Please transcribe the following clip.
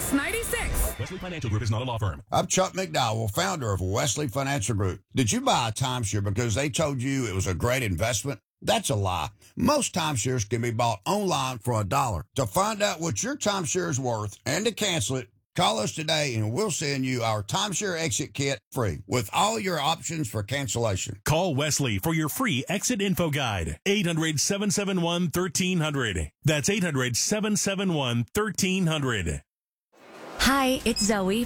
9696. Wesley Financial Group is not a law firm. I'm Chuck McDowell, founder of Wesley Financial Group. Did you buy a timeshare because they told you it was a great investment? That's a lie. Most timeshares can be bought online for $1. To find out what your timeshare is worth and to cancel it, call us today and we'll send you our timeshare exit kit free with all your options for cancellation. Call Wesley for your free exit info guide. 800-771-1300. That's 800-771-1300. Hi, it's Zoe,